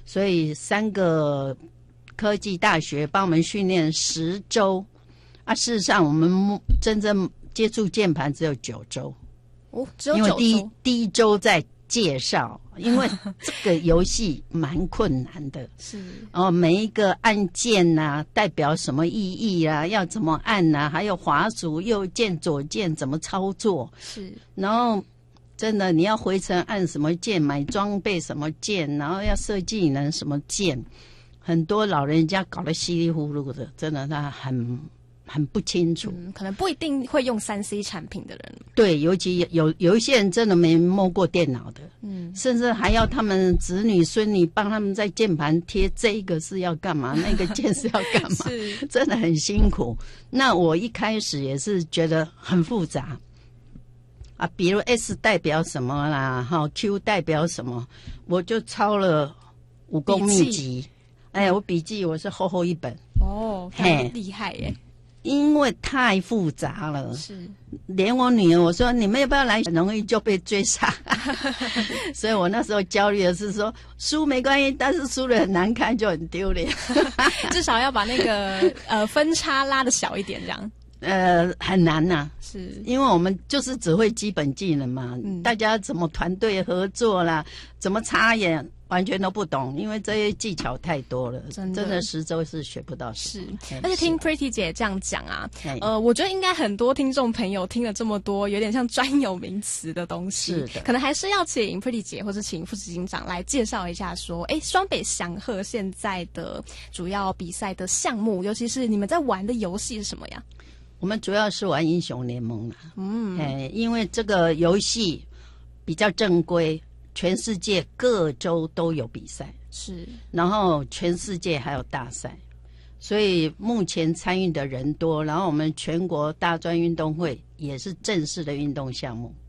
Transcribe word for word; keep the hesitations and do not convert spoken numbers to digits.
所以三个科技大学帮我们训练十周啊。事实上，我们真正接触键盘只有九周。 哦，只有因为九周。 第一第一周在介绍，因为这个游戏蛮困难的， 是哦，每一个按键呐、啊、代表什么意义啊，要怎么按呐、啊，还有滑鼠右键左键怎么操作， 是， 然后真的你要回程按什么键，买装备什么键，然后要设技能什么键，很多老人家搞得稀里糊涂的，真的他很很不清楚、 嗯，可能不一定会用三 C 产品的人。 对，尤其有有一些人真的没摸过电脑的， 嗯， 甚至还要他们子女孙女帮他们在键盘贴这个是要干嘛，那个键是要干嘛， 是真的很辛苦。那我一开始也是觉得很复杂啊，比如 S 代表什么啦，哈 Q 代表什么，我就抄了武功秘籍。哎，我笔记我是厚厚一本哦，很厉害耶。 因为太复杂了， 是连我女儿我说你们要不要来，很容易就被追杀所以我那时候焦虑的是说输没关系，但是输得很难看就很丢脸至少要把那个呃分差拉得小一点这样。 呃很难呐、啊， 是因为我们就是只会基本技能嘛、嗯、大家怎么团队合作啦，怎么插眼完全都不懂，因为这些技巧太多了，真的, 真的十周是学不到什么。 是，而且听 Pretty 姐这样讲啊，呃，我觉得应该很多听众朋友听了这么多有点像专有名词的东西， 是的， 可能还是要请 Pretty 姐或者请副执行长来介绍一下说，哎，双北祥鹤现在的主要比赛的项目，尤其是你们在玩的游戏是什么呀？ 我们主要是玩英雄联盟啦， 嗯， 哎，因为这个游戏比较正规，全世界各州都有比赛， 是， 然后全世界还有大赛，所以目前参与的人多，然后我们全国大专运动会也是正式的运动项目，